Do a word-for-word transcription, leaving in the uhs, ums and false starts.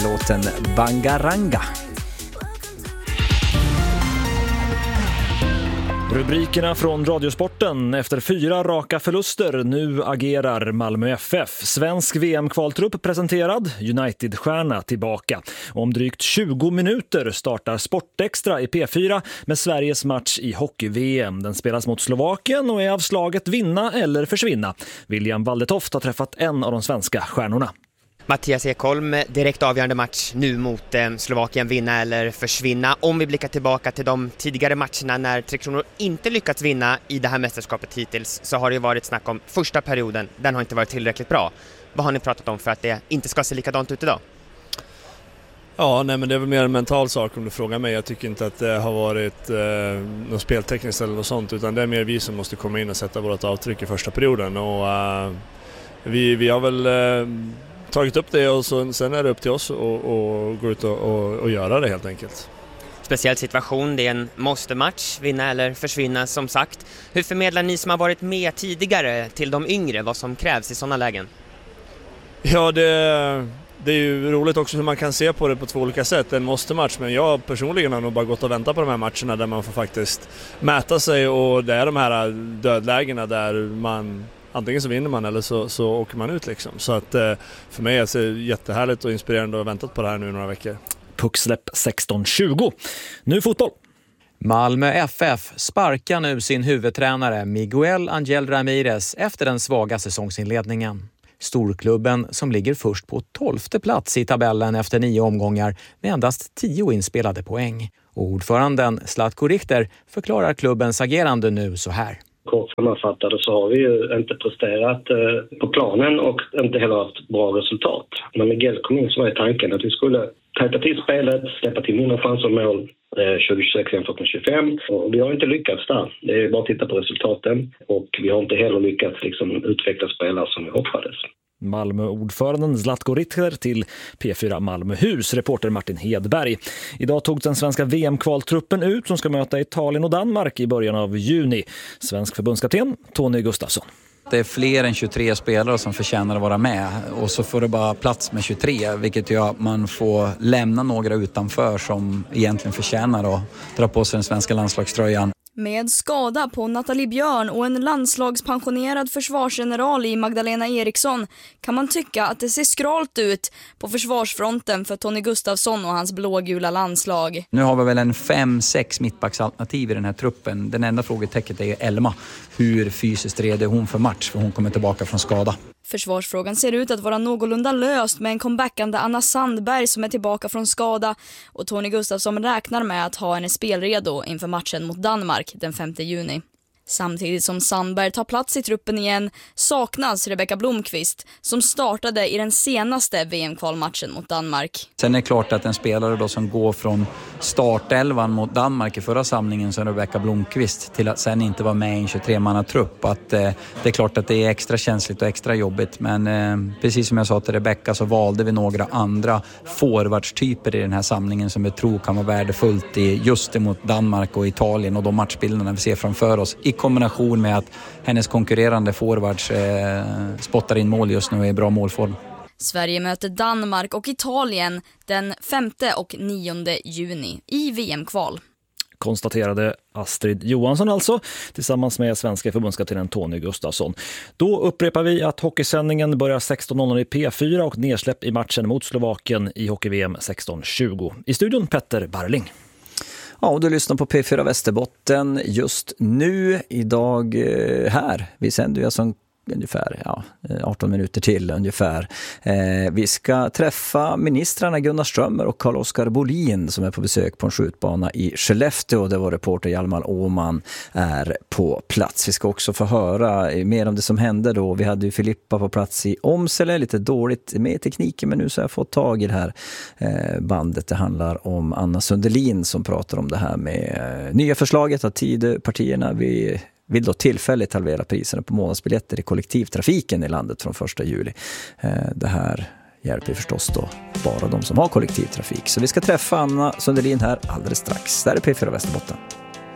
låten Bangaranga. Rubrikerna från Radiosporten. Efter fyra raka förluster, nu agerar Malmö F F. Svensk V M-kvaltrupp presenterad, United-stjärna tillbaka. Om drygt tjugo minuter startar Sportextra i P fyra med Sveriges match i hockey-V M. Den spelas mot Slovakien och är av slaget vinna eller försvinna. William Waldetoft har träffat en av de svenska stjärnorna. Mattias Ekholm, direkt avgörande match nu mot eh, Slovakien, vinna eller försvinna. Om vi blickar tillbaka till de tidigare matcherna när Tre Kronor inte lyckats vinna i det här mästerskapet hittills, så har det ju varit snack om första perioden. Den har inte varit tillräckligt bra. Vad har ni pratat om för att det inte ska se likadant ut idag? Ja, nej, men det är väl mer en mental sak om du frågar mig. Jag tycker inte att det har varit eh, något speltekniskt eller något sånt, utan det är mer vi som måste komma in och sätta vårt avtryck i första perioden. Och eh, vi, vi har väl... Eh, tagit upp det och så, sen är det upp till oss att gå ut och, och, och göra det helt enkelt. Speciell situation, det är en måste-match, vinna eller försvinna som sagt. Hur förmedlar ni som har varit med tidigare till de yngre vad som krävs i sådana lägen? Ja, det, det är ju roligt också hur man kan se på det på två olika sätt. En måste-match, men jag personligen har nog bara gått och väntat på de här matcherna där man får faktiskt mäta sig, och det är de här dödlägena där man... Antingen så vinner man eller så, så åker man ut liksom. Så att eh, för mig är det jättehärligt och inspirerande att ha väntat på det här nu några veckor. Pucksläpp sexton tjugo. Nu fotboll. Malmö F F sparkar nu sin huvudtränare Miguel Angel Ramirez efter den svaga säsongsinledningen. Storklubben som ligger först på tolfte plats i tabellen efter nio omgångar med endast tio inspelade poäng. Och ordföranden Zlatko Richter förklarar klubbens agerande nu så här. Kort sammanfattade så har vi ju inte presterat eh, på planen och inte heller haft bra resultat. När Miguel kom in så var tanken att vi skulle tajta till spelet, släppa till mindre chanser mål eh, tjugo tjugosex jämfört med tjugofem. Och vi har inte lyckats där. Det är bara att titta på resultaten, och vi har inte heller lyckats liksom, utveckla spelare som vi hoppades. Malmö-ordföranden Zlatko Richter till P fyra Malmöhus, reporter Martin Hedberg. Idag tog den svenska V M-kvaltruppen ut som ska möta Italien och Danmark i början av juni. Svensk förbundskapten Tony Gustafsson. Det är fler än tjugotre spelare som förtjänar att vara med, och så får det bara plats med tjugotre, vilket gör att man får lämna några utanför som egentligen förtjänar att dra på sig den svenska landslagströjan. Med skada på Nathalie Björn och en landslagspensionerad försvarsgeneral i Magdalena Eriksson kan man tycka att det ser skralt ut på försvarsfronten för Tony Gustafsson och hans blågula landslag. Nu har vi väl en fem sex mittbacksalternativ i den här truppen. Den enda frågetecknet är Elma. Hur fysiskt redo är hon för match, för hon kommer tillbaka från skada. Försvarsfrågan ser ut att vara någorlunda löst med en comebackande Anna Sandberg som är tillbaka från skada, och Tony Gustafsson räknar med att ha henne spelredo inför matchen mot Danmark den femte juni. Samtidigt som Sandberg tar plats i truppen igen saknas Rebecka Blomqvist som startade i den senaste V M-kvalmatchen mot Danmark. Sen är det klart att en spelare då som går från startelvan mot Danmark i förra samlingen som Rebecka Blomqvist till att sen inte vara med i en tjugotre-manna-trupp, att eh, det är klart att det är extra känsligt och extra jobbigt, men eh, precis som jag sa till Rebecka så valde vi några andra forwardstyper i den här samlingen som vi tror kan vara värdefullt i just emot Danmark och Italien och de matchbilderna vi ser framför oss, i kombination med att hennes konkurrerande forwards eh, spottar in mål just nu och är i bra målform. Sverige möter Danmark och Italien den femte och nionde juni i V M-kval. Konstaterade Astrid Johansson alltså, tillsammans med svenska förbundskaptenen Tony Gustafsson. Då upprepar vi att hockeysändningen börjar sexton noll noll i P fyra och nedsläpp i matchen mot Slovakien i hockey-V M sexton tjugo. I studion Petter Barling. Ja, och du lyssnar på P fyra Västerbotten just nu, idag här. Vi sänder ju alltså ungefär ja, arton minuter till ungefär. Eh, vi ska träffa ministrarna Gunnar Strömmer och Carl-Oskar Bolin som är på besök på en skjutbana i Skellefteå. Det var reporter Hjalmar Åman är på plats. Vi ska också få höra mer om det som hände då. Vi hade ju Filippa på plats i Åmsele, lite dåligt med tekniken, men nu så har jag fått tag i det här eh, bandet. Det handlar om Anna Sundelin som pratar om det här med eh, nya förslaget att Tidöpartierna vi vill då tillfälligt halvera priserna på månadsbiljetter i kollektivtrafiken i landet från första juli. Det här hjälper förstås då bara de som har kollektivtrafik. Så vi ska träffa Anna Sundelin här alldeles strax. Där är P fyra Västerbotten.